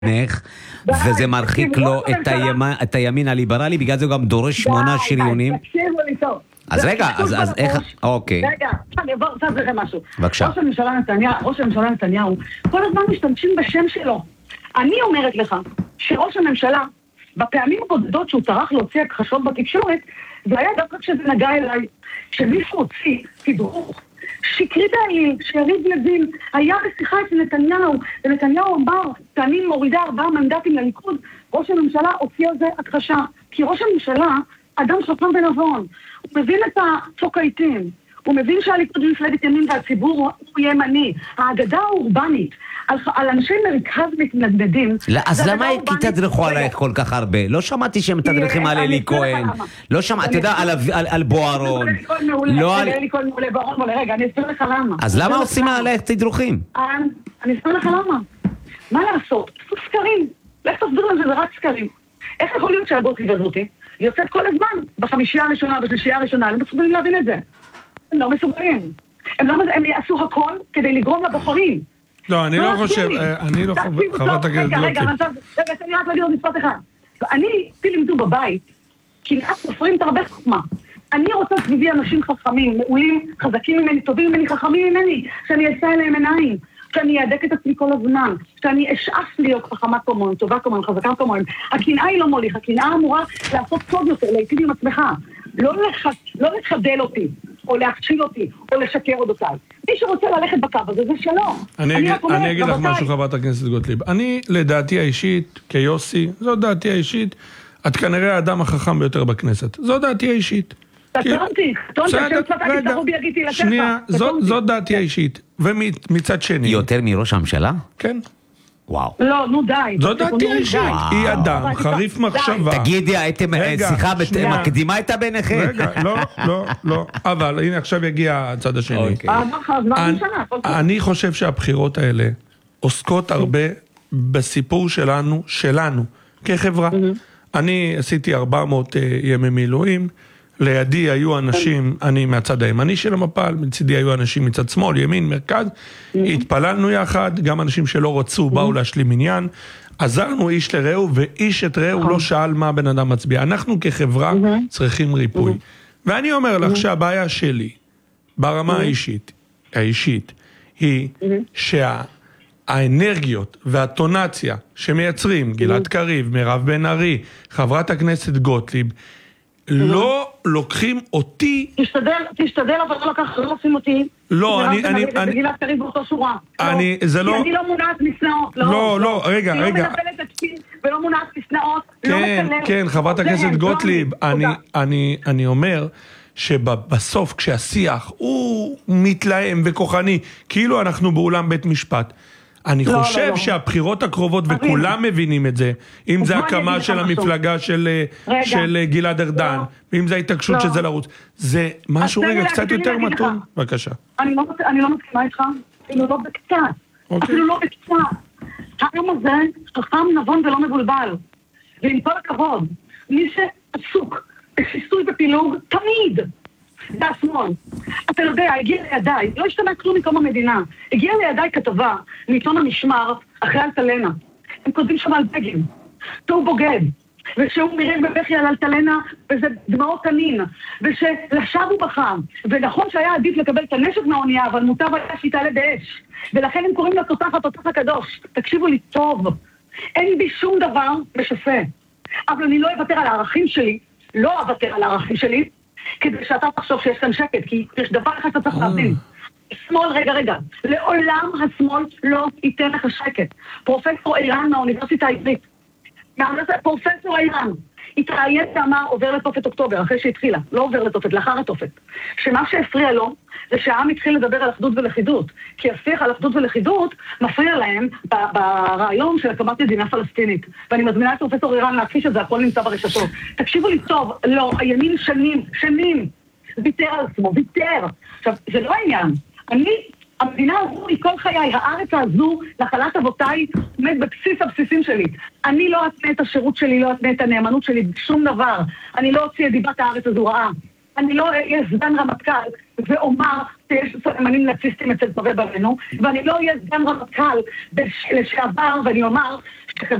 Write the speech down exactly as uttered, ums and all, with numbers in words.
וזה מרחיק לו את הימין הליברלי, בגלל זה הוא גם דורש שמונה שריונים. אז רגע, אז איך... אוקיי. רגע, אני אבוא קצת לכם משהו. בבקשה. ראש הממשלה נתניהו, ראש הממשלה נתניהו, כל הזמן משתמשים בשם שלו. אני אומרת לך, שראש הממשלה, בפעמים הבודדות שהוא טרח להוציא הכחשות בתקשורת, זה היה דווקא כשזה נגע אליי, שמישהו הוציא תדרוך, שקרי בעליל, שיריב לוין היה בשיחה אצל נתניהו, ונתניהו אמר, שאני מורידה ארבעה מנדטים לליכוד, ראש הממשלה הוציא על זה הכחשה, כי ראש הממשלה, אדם חכם ונבון, הוא מבין את הצוק העיתים, הוא מבין שהליכוד מפלגת ימין והציבור הוא ימני, האגדה האורבנית, על, על אנשי מרכז מתנגדים. אז למה תדרכו עלייך כל כך הרבה? לא שמעתי שהם תדרכים על אלי כהן, לא שמעתי, אתה יודע, על בוערון. לא על אלי כהן מעולה, בוערון מעולה, רגע, אני אסביר לך למה. אז למה עושים עלייך תדרוכים? אני אסביר לך למה. מה לעשות? סקרים. לך תסביר להם שזה רק סקרים. איך יכול להיות שהגוטליב הזאתי יוצאת כל הזמן בחמישייה הראשונה, בשלישייה הראשונה, הם מסוגלים להבין את זה. הם לא מסוגלים. הם, לא, הם יעשו הכל כדי לגרום לבוחרים. לא, אני לא חושב, אני לא חושב, חברת הכנסת גוטליב. רגע, רגע, רגע, אני רק להגיד עוד משפט אחד. אני, אותי לימדו בבית, כמעט סופרים את הרבה חוכמה. אני רוצה סביבי אנשים חכמים, מעולים, חזקים ממני, טובים ממני, חכמים ממני, שאני אעשה אליהם עיניים, שאני אעדק את עצמי כל הזמן, שאני אשאף להיות חכמה כמוהם, טובה כמוהם, חזקה כמוהם. הקנאה היא לא מוליך, הקנאה אמורה לעשות טוב יותר, להיטיב עם עצמך. לא לחדל אותי, או להכשיל אותי, או לשקר אודותיי. מי שרוצה ללכת בקו הזה, זה שלו. אני אגיד לך משהו, חברת הכנסת גוטליב. אני, לדעתי האישית, כיוסי, זו דעתי האישית, את כנראה האדם החכם ביותר בכנסת. זו דעתי האישית. תתרמתי, שנייה, זו דעתי האישית. ומצד שני... יותר מראש הממשלה? כן. וואו. לא, נו די. זו דעתי האישית. היא אדם, חריף מחשבה. תגידי, הייתם שיחה מקדימה הייתה ביניכם? רגע, לא, לא, לא. אבל הנה עכשיו יגיע הצד השני. אני חושב שהבחירות האלה עוסקות הרבה בסיפור שלנו, שלנו, כחברה. אני עשיתי ארבע מאות ימי מילואים, לידי היו אנשים, אני מהצד הימני של המפל, מצידי היו אנשים מצד שמאל, ימין, מרכז, התפללנו יחד, גם אנשים שלא רצו באו להשלים עניין, עזרנו איש לרעהו, ואיש את רעהו לא שאל מה בן אדם מצביע. אנחנו כחברה צריכים ריפוי. ואני אומר לך שהבעיה שלי, ברמה האישית, האישית, היא שהאנרגיות והטונציה שמייצרים, גלעד קריב, מירב בן ארי, חברת הכנסת גוטליב, לא לוקחים אותי... תשתדל, תשתדל, אבל לא לקח, לא עושים אותי. לא, אני... אני... וגלעד קריב באותו שורה. אני... זה לא... כי אני לא מונעת מסנאות. לא, לא, רגע, רגע. אני לא מנבלת את עצמי ולא מונעת מסנאות. כן, כן, חברת הכנסת גוטליב, אני אומר שבסוף כשהשיח הוא מתלהם וכוחני, כאילו אנחנו באולם בית משפט, אני חושב שהבחירות הקרובות, וכולם מבינים את זה, אם זה הקמה של המפלגה של גלעד ארדן, ואם זה ההתעקשות שזה לרוץ, זה משהו רגע קצת יותר מתון. בבקשה. אני לא מסכימה איתך, אפילו לא בקצת. אפילו לא בקצת. היום הזה חכם, נבון ולא מבולבל. ועם כל הכבוד, מי שעסוק בשיסוי ופילוג, תמיד. זה השמאל. אתה יודע, הגיע לידיי, לא השתנה כלום מקום המדינה, הגיע לידיי כתבה מעיתון המשמר אחרי אלטלנה. הם כותבים שם על בגין, שהוא בוגד, ושהוא מירב בבכי על אלטלנה, וזה דמעות תנין, ושלשב הוא בחם, ונכון שהיה עדיף לקבל את הנשק מהאונייה, אבל מוטב היה שיתעלה באש, ולכן הם קוראים לתותח התותח הקדוש. תקשיבו לי טוב, אין בי שום דבר משפה, אבל אני לא אוותר על הערכים שלי, לא אוותר על הערכים שלי, כדי שאתה תחשוב שיש כאן שקט, כי יש דבר אחד שאתה צריך להבין. שמאל, רגע, רגע, לעולם השמאל לא ייתן לך שקט. פרופסור אילן מהאוניברסיטה העברית, פרופסור אילן, התראיין ואמר עובר לתופת אוקטובר, אחרי שהתחילה, לא עובר לתופת, לאחר התופת. שמה שהפריע לו, זה שהעם התחיל לדבר על אחדות ולכידות, כי השיח על אחדות ולכידות מפריע להם ברעיון של הקמת מדינה פלסטינית. ואני מזמינה את פרופסור איראן להכחיש את זה, הכל נמצא ברשתות. תקשיבו לי טוב, לא, הימין שנים, שנים, ויתר על עצמו, ויתר. עכשיו, זה לא העניין. אני, המדינה הזו היא כל חיי, הארץ הזו, נחלת אבותיי, עומד בבסיס הבסיסים שלי. אני לא אתנה את השירות שלי, לא אתנה את הנאמנות שלי, שום דבר. אני לא אוציא את דיבת הארץ הזו רעה. אני לא אהיה סגן רמטכ"ל ואומר שיש סממנים נאציסטים אצל טובי בנינו, ואני לא אהיה סגן רמטכ"ל לשעבר ואני אומר